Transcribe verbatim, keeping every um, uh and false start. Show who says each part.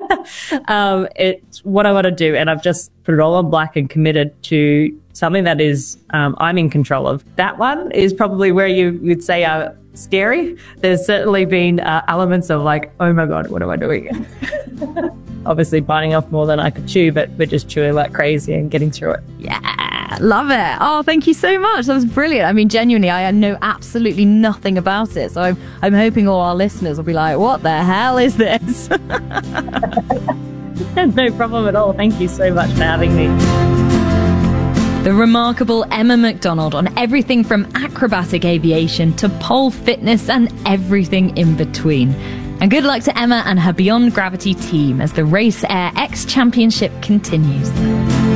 Speaker 1: um, it's what I want to do, and I've just put it all on black and committed to something that is um, I'm in control of. That one is probably where you would say are scary. There's certainly been uh, elements of like, oh my God, what am I doing? Obviously biting off more than I could chew, but we're just chewing like crazy and getting through it.
Speaker 2: Yeah, love it. Oh, thank you so much. That was brilliant. I mean, genuinely, I know absolutely nothing about it. So I'm, I'm hoping all our listeners will be like, what the hell is this?
Speaker 1: No problem at all. Thank you so much for having me.
Speaker 2: The remarkable Emma McDonald on everything from acrobatic aviation to pole fitness and everything in between. And good luck to Emma and her Beyond Gravity team as the Race Air X Championship continues.